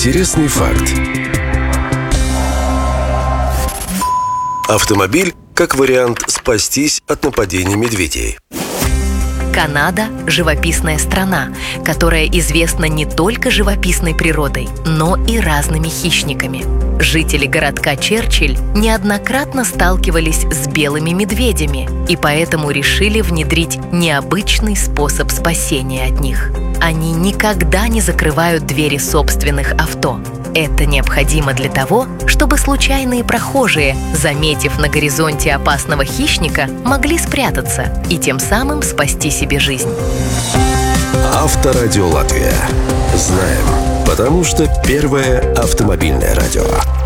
Интересный факт. Автомобиль как вариант спастись от нападений медведей. Канада – живописная страна, которая известна не только живописной природой, но и разными хищниками. Жители городка Черчилль неоднократно сталкивались с белыми медведями и поэтому решили внедрить необычный способ спасения от них. Они никогда не закрывают двери собственных авто. Это необходимо для того, чтобы случайные прохожие, заметив на горизонте опасного хищника, могли спрятаться и тем самым спасти себе жизнь. Авторадио Латвия. Знаем, потому что первое автомобильное радио.